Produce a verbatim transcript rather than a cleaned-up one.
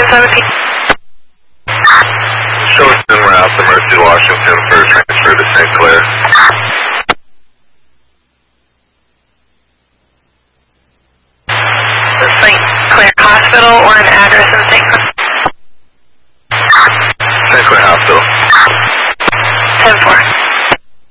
ten seventeen. Show us en route to Mercy, Washington for transfer to Saint Clair.